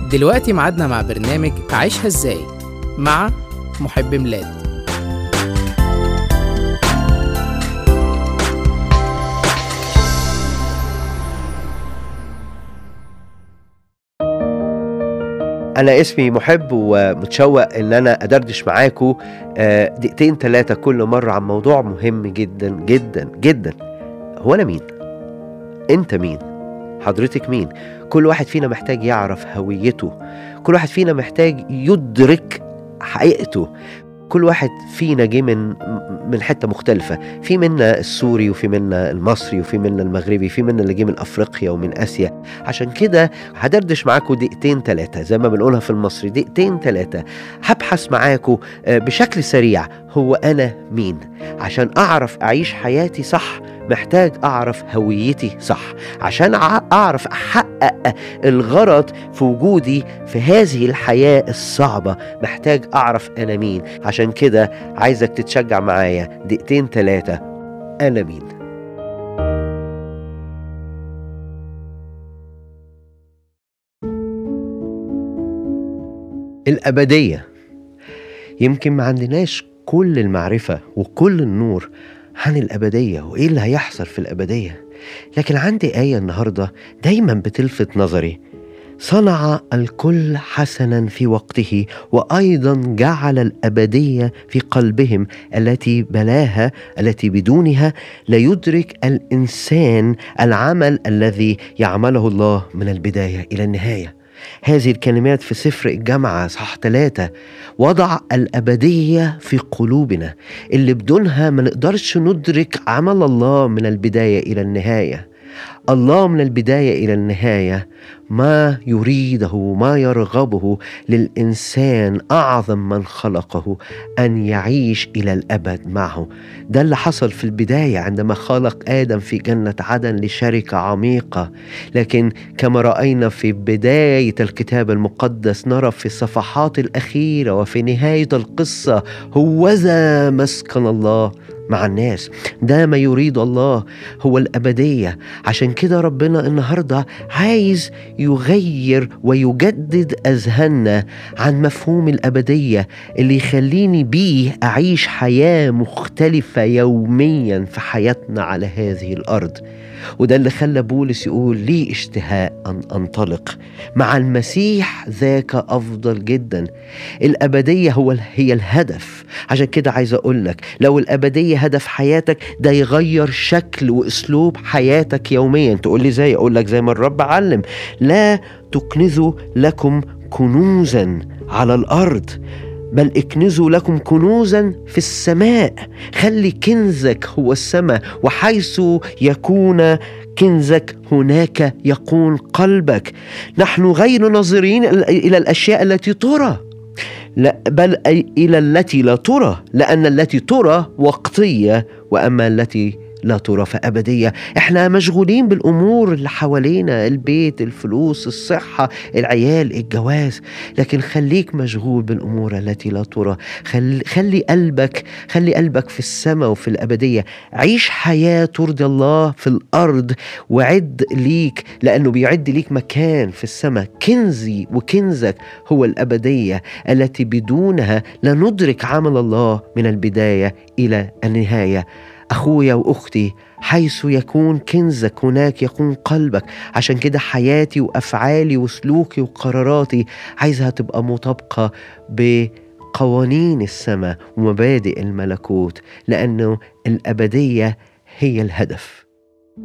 دلوقتي ميعادنا مع برنامج عيشها ازاي مع محب ميلاد. أنا اسمي محب ومتشوق إن أنا أدردش معاكم دقيقتين 3 كل مرة عن موضوع مهم جدا جدا جدا. هو أنا مين؟ أنت مين؟ حضرتك مين؟ كل واحد فينا محتاج يعرف هويته، كل واحد فينا محتاج يدرك حقيقته. كل واحد فينا جه من حتة مختلفة، في منا السوري وفي منا المصري وفي منا المغربي، في منا اللي جه من أفريقيا ومن آسيا. عشان كده هدردش معاكم دقيقتين 3 زي ما بنقولها في المصري، دقيقتين 3 هبحث معاكم بشكل سريع هو أنا مين. عشان أعرف أعيش حياتي صح محتاج أعرف هويتي صح، عشان أعرف أحقق الغرض في وجودي في هذه الحياة الصعبة محتاج أعرف أنا مين. عشان كده عايزك تتشجع معايا دقيقتين 3. أنا مين؟ الأبدية. يمكن ما عندناش كل المعرفة وكل النور عن الأبدية وإيه اللي هيحصل في الأبدية، لكن عندي آية النهاردة دايما بتلفت نظري: صنع الكل حسنا في وقته وأيضا جعل الأبدية في قلبهم التي بلاها، التي بدونها لا يدرك الإنسان العمل الذي يعمله الله من البداية إلى النهاية. هذه الكلمات في سفر الجامعة صح 3. وضع الأبدية في قلوبنا اللي بدونها ما نقدرش ندرك عمل الله من البداية إلى النهاية. الله من البداية إلى النهاية ما يريده ما يرغبه للإنسان أعظم من خلقه أن يعيش إلى الأبد معه. ده اللي حصل في البداية عندما خلق آدم في جنة عدن لشركة عميقة، لكن كما رأينا في بداية الكتاب المقدس نرى في الصفحات الأخيرة وفي نهاية القصة هوذا مسكن الله مع الناس. ده ما يريد الله هو الأبدية. عشان كده ربنا النهاردة عايز يغير ويجدد أذهاننا عن مفهوم الأبدية اللي يخليني بيه أعيش حياة مختلفة يوميا في حياتنا على هذه الأرض. وده اللي خلى بولس يقول لي اشتهاء أن أنطلق مع المسيح ذاك أفضل جدا. الأبدية هي الهدف. عشان كده عايز أقول لك لو الأبدية هدف حياتك ده يغير شكل وأسلوب حياتك يوميا. تقول لي زي أقول لك زي ما الرب علم: لا تكنزوا لكم كنوزا على الأرض بل اكنزوا لكم كنوزا في السماء. خلي كنزك هو السماء، وحيث يكون كنزك هناك يكون قلبك. نحن غير ناظرين إلى الأشياء التي ترى لا بل إلى التي لا ترى، لأن التي ترى وقتية وأما التي لا ترى فأبدية. احنا مشغولين بالأمور اللي حوالينا، البيت، الفلوس، الصحة، العيال، الجواز، لكن خليك مشغول بالأمور التي لا ترى. خلي قلبك في السماء وفي الأبدية. عيش حياة ترضي الله في الأرض وعد ليك، لأنه بيعد ليك مكان في السماء. كنزي وكنزك هو الأبدية التي بدونها لا ندرك عمل الله من البداية إلى النهاية. أخويا وأختي، حيث يكون كنزك هناك يكون قلبك. عشان كده حياتي وأفعالي وسلوكي وقراراتي عايزها تبقى مطابقة بقوانين السماء ومبادئ الملكوت، لأنه الأبدية هي الهدف.